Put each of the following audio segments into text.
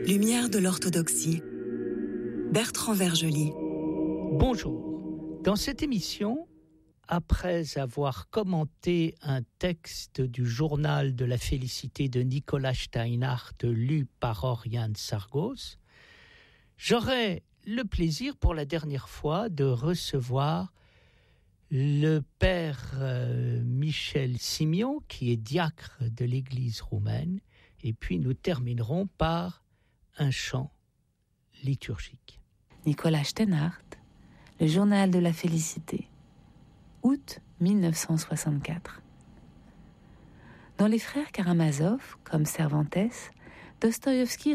Lumière de l'orthodoxie. Bertrand Vergely. Bonjour. Dans cette émission, après avoir commenté un texte du journal de la félicité de Nicolas Steinhardt lu par Oriane Sargos, j'aurai le plaisir pour la dernière fois de recevoir le père Michel Simion, qui est diacre de l'Église roumaine, et puis nous terminerons par un chant liturgique. Nicolas Steinhardt, le journal de la félicité, août 1964. Dans Les Frères Karamazov, comme Cervantes, Dostoïevski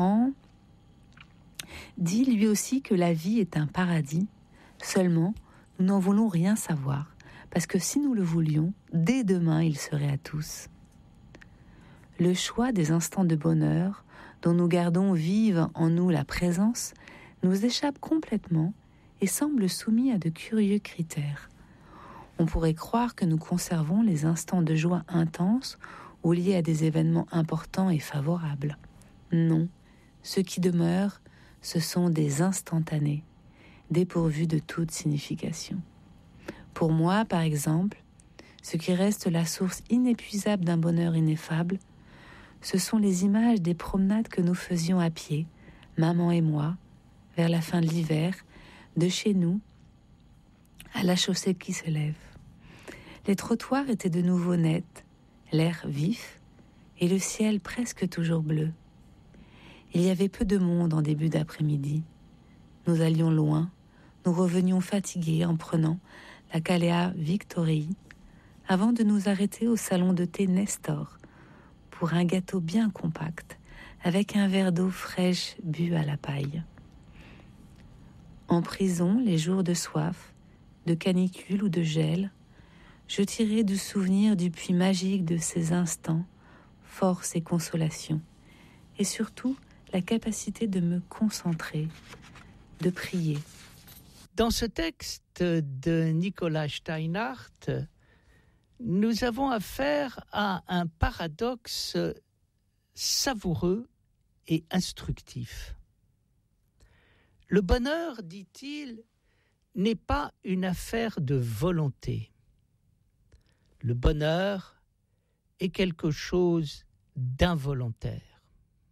dit lui aussi que la vie est un paradis, seulement nous n'en voulons rien savoir, parce que si nous le voulions, dès demain il serait à tous. Le choix des instants de bonheur, dont nous gardons vive en nous la présence, nous échappe complètement et semble soumis à de curieux critères. On pourrait croire que nous conservons les instants de joie intense ou liés à des événements importants et favorables. Non, ce qui demeure, ce sont des instantanés, dépourvus de toute signification. Pour moi, par exemple, ce qui reste la source inépuisable d'un bonheur ineffable, ce sont les images des promenades que nous faisions à pied, maman et moi, vers la fin de l'hiver, de chez nous à la chaussée qui se lève. Les trottoirs étaient de nouveau nets, l'air vif et le ciel presque toujours bleu. Il y avait peu de monde en début d'après-midi. Nous allions loin, nous revenions fatigués en prenant la Calea Victorii avant de nous arrêter au salon de thé Nestor pour un gâteau bien compact avec un verre d'eau fraîche bu à la paille. En prison, les jours de soif, de canicule ou de gel, je tirais du souvenir du puits magique de ces instants, force et consolation, et surtout la capacité de me concentrer, de prier. Dans ce texte de Nicolas Steinhardt, nous avons affaire à un paradoxe savoureux et instructif. Le bonheur, dit-il, n'est pas une affaire de volonté. Le bonheur est quelque chose d'involontaire.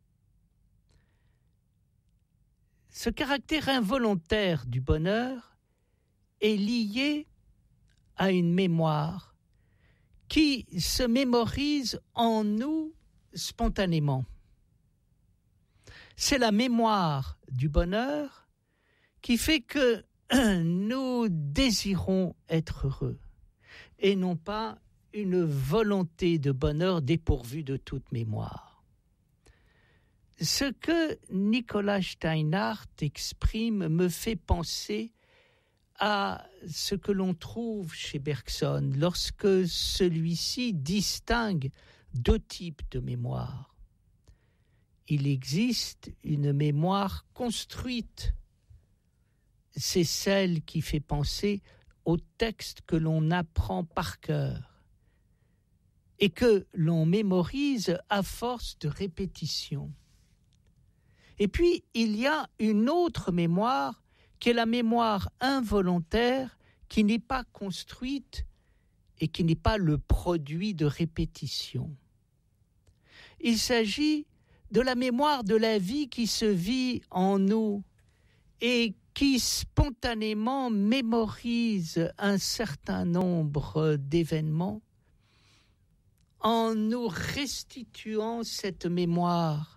Ce caractère involontaire du bonheur est lié à une mémoire qui se mémorise en nous spontanément. C'est la mémoire du bonheur qui fait que nous désirons être heureux et non pas une volonté de bonheur dépourvue de toute mémoire. Ce que Nicolas Steinhardt exprime me fait penser à ce que l'on trouve chez Bergson lorsque celui-ci distingue deux types de mémoire. Il existe une mémoire construite. C'est celle qui fait penser au texte que l'on apprend par cœur et que l'on mémorise à force de répétition. Et puis, il y a une autre mémoire qui est la mémoire involontaire, qui n'est pas construite et qui n'est pas le produit de répétition. Il s'agit de la mémoire de la vie qui se vit en nous et qui spontanément mémorise un certain nombre d'événements en nous restituant cette mémoire.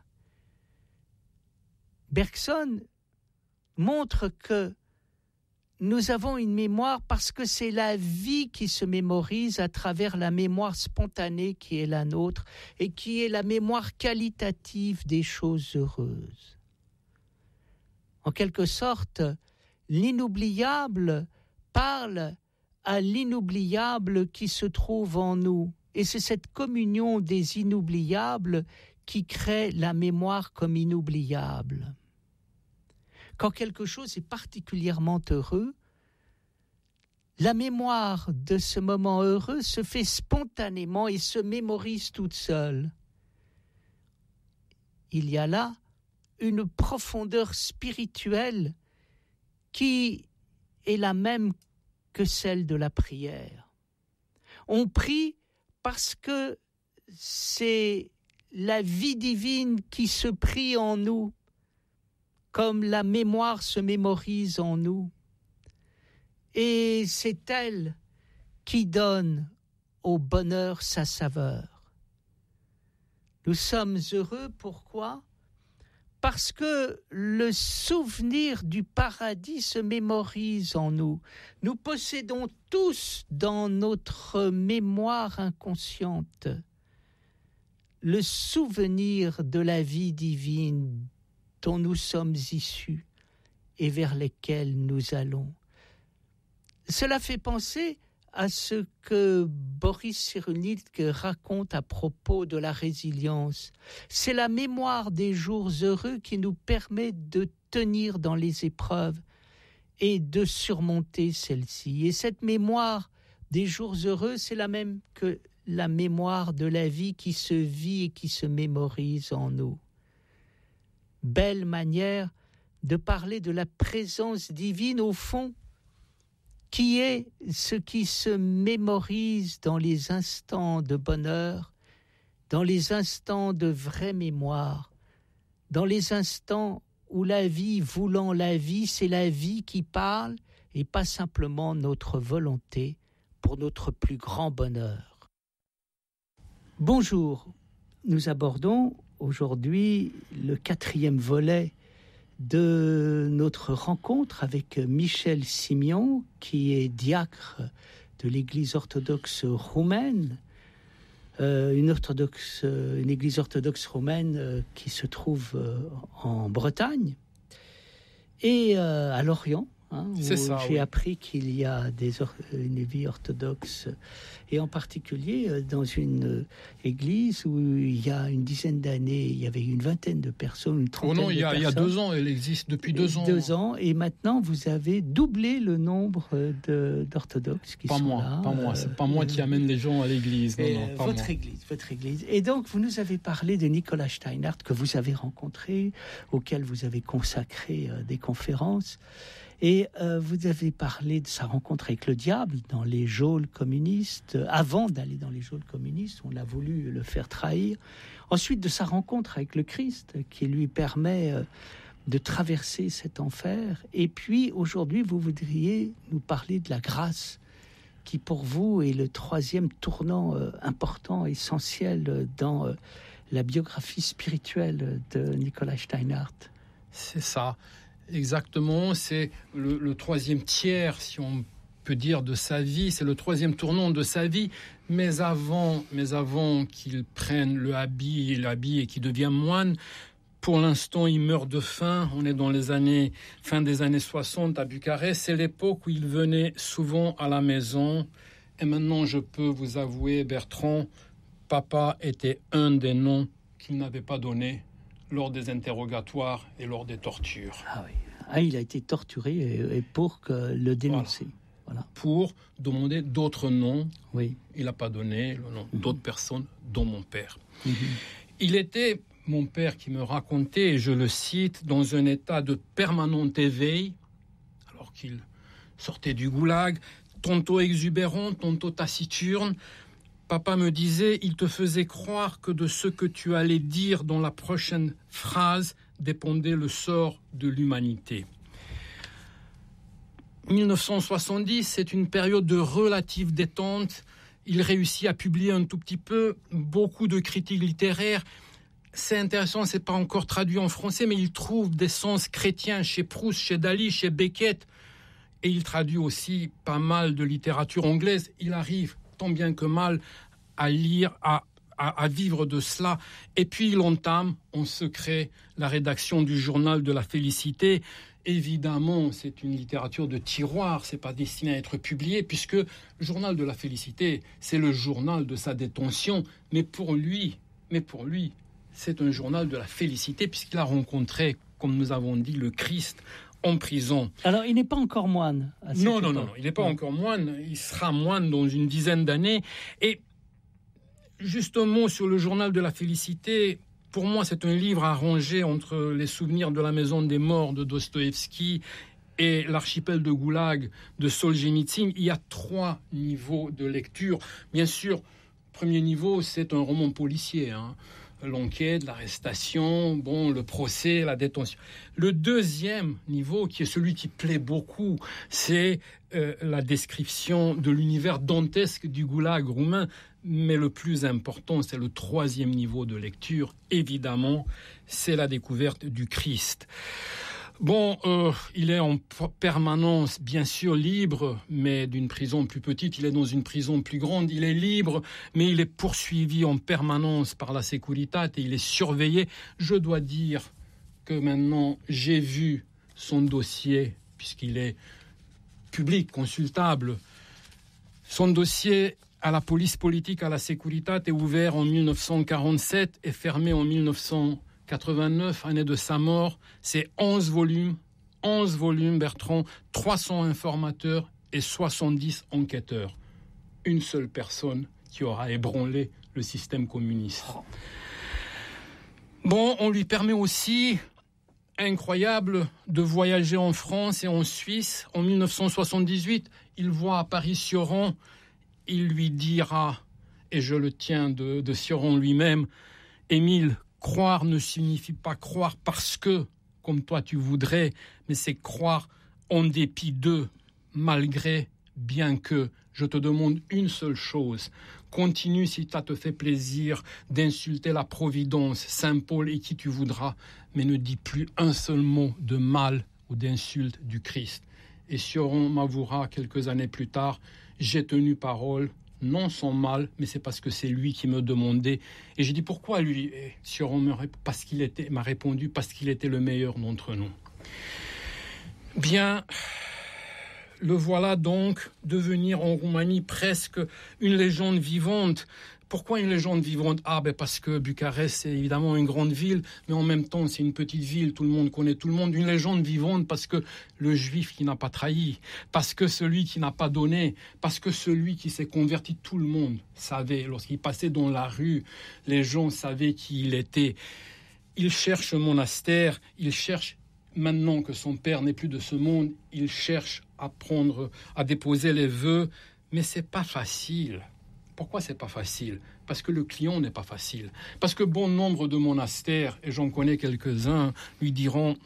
Bergson montre que nous avons une mémoire parce que c'est la vie qui se mémorise à travers la mémoire spontanée qui est la nôtre et qui est la mémoire qualitative des choses heureuses. En quelque sorte, l'inoubliable parle à l'inoubliable qui se trouve en nous. Et c'est cette communion des inoubliables qui crée la mémoire comme inoubliable. Quand quelque chose est particulièrement heureux, la mémoire de ce moment heureux se fait spontanément et se mémorise toute seule. Il y a là une profondeur spirituelle qui est la même que celle de la prière. On prie parce que c'est la vie divine qui se prie en nous, comme la mémoire se mémorise en nous. Et c'est elle qui donne au bonheur sa saveur. Nous sommes heureux, pourquoi ? Parce que le souvenir du paradis se mémorise en nous. Nous possédons tous dans notre mémoire inconsciente le souvenir de la vie divine dont nous sommes issus et vers lesquels nous allons. Cela fait penser à ce que Boris Cyrulnik raconte à propos de la résilience. C'est la mémoire des jours heureux qui nous permet de tenir dans les épreuves et de surmonter celles-ci. Et cette mémoire des jours heureux, c'est la même que la mémoire de la vie qui se vit et qui se mémorise en nous. Belle manière de parler de la présence divine au fond, qui est ce qui se mémorise dans les instants de bonheur, dans les instants de vraie mémoire, dans les instants où la vie, voulant la vie, c'est la vie qui parle et pas simplement notre volonté pour notre plus grand bonheur. Bonjour, nous abordons aujourd'hui le 4e volet de notre rencontre avec Michel Simion, qui est diacre de l'Église orthodoxe roumaine, une Église orthodoxe roumaine qui se trouve en Bretagne et à Lorient. J'ai appris qu'il y a une vie orthodoxe, et en particulier dans une église où il y a une dizaine d'années, il y avait une vingtaine de personnes, une trentaine de personnes. Il y a 2 ans, elle existe depuis 2 ans. 2 ans, et maintenant vous avez doublé le nombre d'orthodoxes qui sont là. Pas moi, c'est pas moi qui amène les gens à l'église. Votre église. Et donc vous nous avez parlé de Nicolas Steinhardt, que vous avez rencontré, auquel vous avez consacré des conférences. Et vous avez parlé de sa rencontre avec le diable dans les geôles communistes. Avant d'aller dans les geôles communistes, on a voulu le faire trahir. Ensuite, de sa rencontre avec le Christ, qui lui permet de traverser cet enfer. Et puis, aujourd'hui, vous voudriez nous parler de la grâce, qui pour vous est le 3e tournant important, essentiel dans la biographie spirituelle de Nicolas Steinhardt. C'est ça. Exactement, c'est le 3e tiers, si on peut dire, de sa vie, c'est le 3e tournant de sa vie, mais avant qu'il prenne l'habit et qu'il devienne moine, pour l'instant, il meurt de faim. On est dans fin des années 60 à Bucarest, c'est l'époque où il venait souvent à la maison, et maintenant je peux vous avouer, Bertrand, papa était un des noms qu'il n'avait pas donné lors des interrogatoires et lors des tortures. Ah oui, il a été torturé et pour le dénoncer. Voilà. Pour demander d'autres noms. Oui. Il n'a pas donné le nom d'autres personnes, dont mon père. Mm-hmm. Il était, mon père qui me racontait, et je le cite, dans un état de permanent éveil, alors qu'il sortait du goulag, tantôt exubérant, tantôt taciturne. Papa me disait, il te faisait croire que de ce que tu allais dire dans la prochaine phrase dépendait le sort de l'humanité. 1970, c'est une période de relative détente. Il réussit à publier un tout petit peu, beaucoup de critiques littéraires. C'est intéressant, c'est pas encore traduit en français, mais il trouve des sens chrétiens chez Proust, chez Dali, chez Beckett. Et il traduit aussi pas mal de littérature anglaise. Il arrive tant bien que mal à lire, à vivre de cela. Et puis il entame en secret la rédaction du journal de la félicité. Évidemment, c'est une littérature de tiroir, c'est pas destiné à être publié, puisque le journal de la félicité, c'est le journal de sa détention. Mais pour lui, c'est un journal de la félicité, puisqu'il a rencontré, comme nous avons dit, le Christ en prison. Alors, il n'est pas encore moine. Non, il n'est pas encore moine. Il sera moine dans une dizaine d'années. Et juste un mot sur le journal de la félicité. pour moi, c'est un livre à ranger entre les souvenirs de la maison des morts de Dostoïevski et l'archipel de Goulag de Solzhenitsyn. Il y a 3 niveaux de lecture. Bien sûr, premier niveau, c'est un roman policier, l'enquête, l'arrestation, le procès, la détention. Le deuxième niveau, qui est celui qui plaît beaucoup, c'est la description de l'univers dantesque du goulag roumain. Mais le plus important, c'est le 3e niveau de lecture. Évidemment, c'est la découverte du Christ. Il est en permanence, bien sûr, libre, mais d'une prison plus petite. Il est dans une prison plus grande. Il est libre, mais il est poursuivi en permanence par la Securitate et il est surveillé. Je dois dire que maintenant, j'ai vu son dossier, puisqu'il est public, consultable. Son dossier à la police politique, à la Securitate, est ouvert en 1947 et fermé en 1989, année de sa mort. C'est 11 volumes, Bertrand, 300 informateurs et 70 enquêteurs. Une seule personne qui aura ébranlé le système communiste. On lui permet aussi, incroyable, de voyager en France et en Suisse. En 1978, il voit à Paris Sioran. Il lui dira, et je le tiens de Sioran lui-même, « Émile, croire ne signifie pas croire parce que, comme toi tu voudrais, mais c'est croire en dépit d'eux, malgré, bien que. Je te demande une seule chose. Continue si ça te fait plaisir d'insulter la Providence, Saint-Paul et qui tu voudras, mais ne dis plus un seul mot de mal ou d'insulte du Christ. » Et Sioran m'avouera quelques années plus tard, j'ai tenu parole, non sans mal, mais c'est parce que c'est lui qui me demandait. Et j'ai dit, pourquoi lui? Et Sioran m'a répondu, parce qu'il était le meilleur d'entre nous. Bien, le voilà donc devenir en Roumanie presque une légende vivante. Pourquoi une légende vivante? Parce que Bucarest, c'est évidemment une grande ville, mais en même temps, c'est une petite ville, tout le monde connaît tout le monde. Une légende vivante parce que le juif qui n'a pas trahi, parce que celui qui n'a pas donné, parce que celui qui s'est converti, tout le monde savait. Lorsqu'il passait dans la rue, les gens savaient qui il était. Il cherche un monastère, il cherche, maintenant que son père n'est plus de ce monde, il cherche à déposer les vœux, mais c'est pas facile. Pourquoi c'est pas facile? Parce que le client n'est pas facile. Parce que bon nombre de monastères, et j'en connais quelques-uns, lui diront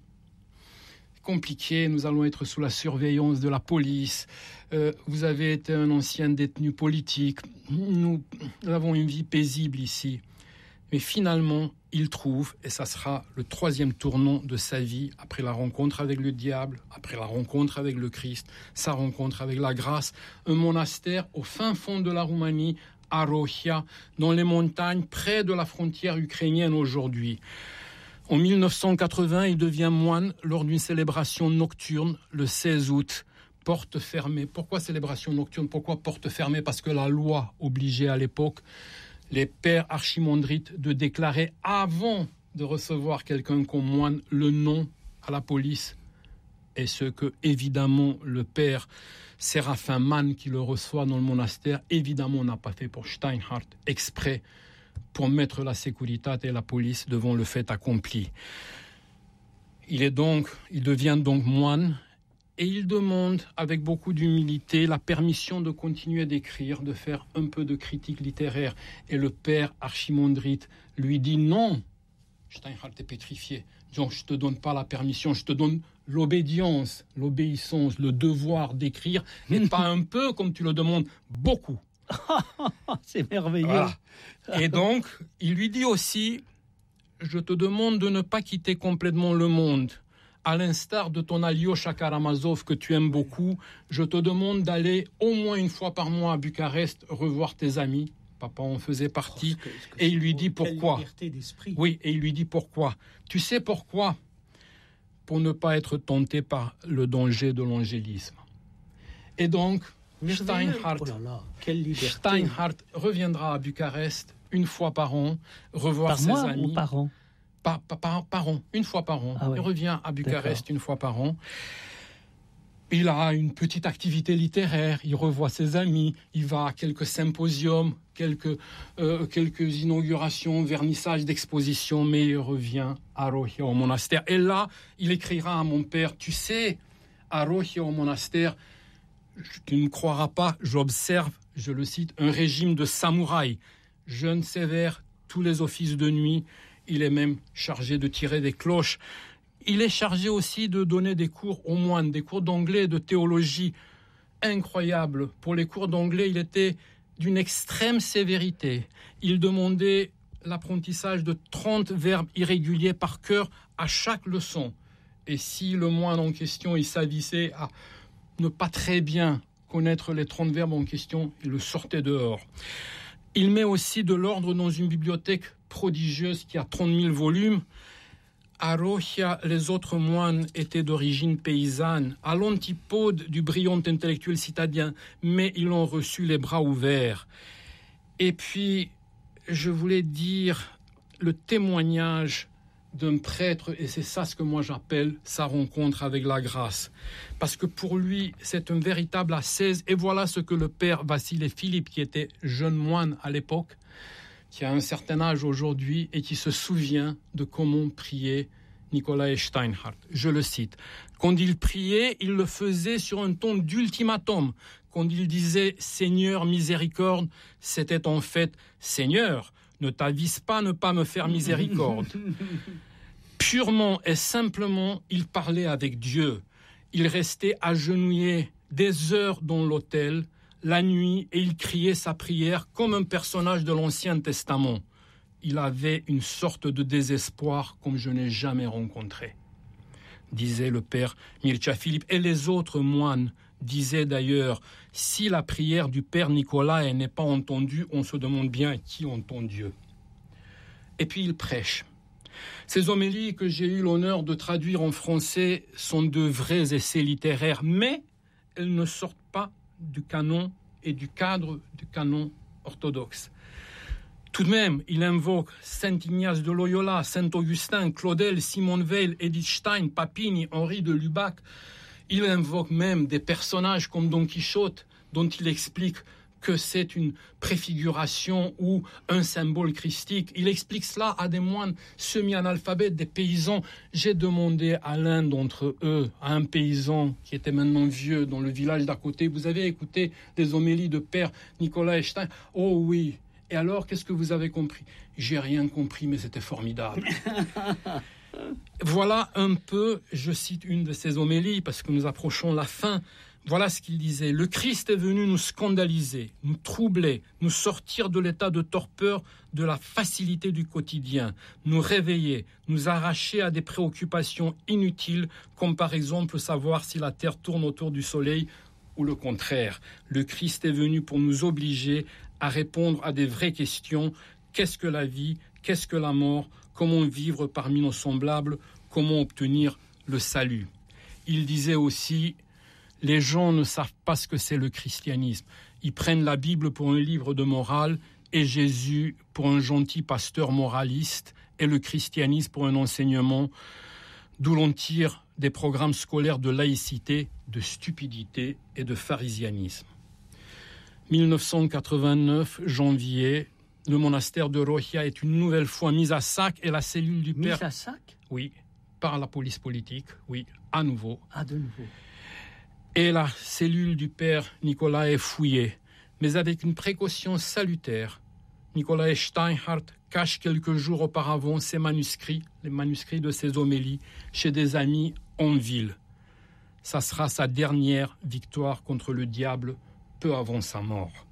« compliqué, nous allons être sous la surveillance de la police, vous avez été un ancien détenu politique, nous avons une vie paisible ici. » Mais finalement, il trouve, et ça sera le 3e tournant de sa vie, après la rencontre avec le diable, après la rencontre avec le Christ, sa rencontre avec la grâce, un monastère au fin fond de la Roumanie, à Rohia, dans les montagnes, près de la frontière ukrainienne aujourd'hui. En 1980, il devient moine lors d'une célébration nocturne, le 16 août, porte fermée. Pourquoi célébration nocturne? Pourquoi porte fermée? Parce que la loi obligeait à l'époque les pères archimandrites de déclarer avant de recevoir quelqu'un comme moine le nom à la police. Et ce que, évidemment, le père Séraphin Mann qui le reçoit dans le monastère, évidemment, n'a pas fait pour Steinhardt, exprès pour mettre la Securitate et la police devant le fait accompli. Il devient donc moine. Et il demande, avec beaucoup d'humilité, la permission de continuer d'écrire, de faire un peu de critique littéraire. Et le père archimandrite lui dit non. Steinhardt est pétrifié. Donc, je ne te donne pas la permission, je te donne l'obéissance, le devoir d'écrire, et pas un peu comme tu le demandes, beaucoup. C'est merveilleux. Voilà. Et donc, il lui dit aussi, je te demande de ne pas quitter complètement le monde. À l'instar de ton Alyosha Karamazov que tu aimes beaucoup, je te demande d'aller au moins une fois par mois à Bucarest revoir tes amis. Papa en faisait partie. Et il lui dit pourquoi. Oui, et il lui dit pourquoi. Tu sais pourquoi? Pour ne pas être tenté par le danger de l'angélisme. Et donc, Steinhardt reviendra à Bucarest une fois par an, revoir ses amis. Ou par an? Par an, une fois par an. Il revient à Bucarest une fois par an. Il a une petite activité littéraire, il revoit ses amis, il va à quelques symposiums, quelques inaugurations, vernissages d'expositions, mais il revient à Rohia au monastère. Et là, il écrira à mon père, tu sais, à Rohia au monastère, tu ne me croiras pas, j'observe, je le cite, un régime de samouraï, jeune, sévère, tous les offices de nuit, il est même chargé de tirer des cloches. Il est chargé aussi de donner des cours aux moines, des cours d'anglais et de théologie. Incroyable. Pour les cours d'anglais, il était d'une extrême sévérité. Il demandait l'apprentissage de 30 verbes irréguliers par cœur à chaque leçon. Et si le moine en question, il s'avissait à ne pas très bien connaître les 30 verbes en question, il le sortait dehors. Il met aussi de l'ordre dans une bibliothèque prodigieuse qui a 30 000 volumes. À Rohia, les autres moines étaient d'origine paysanne, à l'antipode du brillant intellectuel citadin, mais ils l'ont reçu les bras ouverts. Et puis, je voulais dire le témoignage d'un prêtre, et c'est ça ce que moi j'appelle sa rencontre avec la grâce. Parce que pour lui, c'est un véritable ascèse, et voilà ce que le père Vassile Philippe, qui était jeune moine à l'époque, qui a un certain âge aujourd'hui et qui se souvient de comment priait Nicolae Steinhardt. Je le cite. Quand il priait, il le faisait sur un ton d'ultimatum. Quand il disait « Seigneur, miséricorde », c'était en fait « Seigneur, ne t'avise pas ne pas me faire miséricorde ». Purement et simplement, il parlait avec Dieu. Il restait agenouillé des heures dans l'autel, la nuit, et il criait sa prière comme un personnage de l'Ancien Testament. Il avait une sorte de désespoir comme je n'ai jamais rencontré, disait le père Mircea Philippe. Et les autres moines disaient d'ailleurs, si la prière du père Nicolae n'est pas entendue, on se demande bien qui entend Dieu. Et puis il prêche. Ces homélies que j'ai eu l'honneur de traduire en français sont de vrais essais littéraires, mais elles ne sortent pas du canon et du cadre du canon orthodoxe. Tout de même, il invoque Saint Ignace de Loyola, Saint Augustin, Claudel, Simone Weil, Edith Stein, Papini, Henri de Lubac. Il invoque même des personnages comme Don Quichotte, dont il explique que c'est une préfiguration ou un symbole christique. Il explique cela à des moines semi-analphabètes, des paysans. J'ai demandé à l'un d'entre eux, à un paysan qui était maintenant vieux dans le village d'à côté, vous avez écouté des homélies de père Nicolae Stein? Oh oui. Et alors, qu'est-ce que vous avez compris? J'ai rien compris, mais c'était formidable. Voilà un peu, je cite une de ces homélies parce que nous approchons la fin. Voilà ce qu'il disait. Le Christ est venu nous scandaliser, nous troubler, nous sortir de l'état de torpeur, de la facilité du quotidien, nous réveiller, nous arracher à des préoccupations inutiles, comme par exemple savoir si la terre tourne autour du soleil ou le contraire. Le Christ est venu pour nous obliger à répondre à des vraies questions. Qu'est-ce que la vie? Qu'est-ce que la mort? Comment vivre parmi nos semblables? Comment obtenir le salut? Il disait aussi, les gens ne savent pas ce que c'est le christianisme. Ils prennent la Bible pour un livre de morale et Jésus pour un gentil pasteur moraliste et le christianisme pour un enseignement d'où l'on tire des programmes scolaires de laïcité, de stupidité et de pharisianisme. 1989, janvier, le monastère de Rohia est une nouvelle fois mis à sac et la cellule du père... Mise à sac? Oui, par la police politique, oui, à nouveau. Ah, de nouveau. Et la cellule du père Nicolae est fouillée, mais avec une précaution salutaire. Nicolae Steinhardt cache quelques jours auparavant ses manuscrits, les manuscrits de ses homélies, chez des amis en ville. Ça sera sa dernière victoire contre le diable peu avant sa mort.